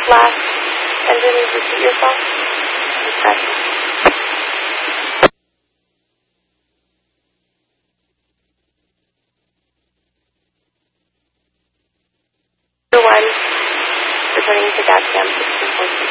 last and then repeat yourself? Gotcha. One, returning to DATCAM 16.6.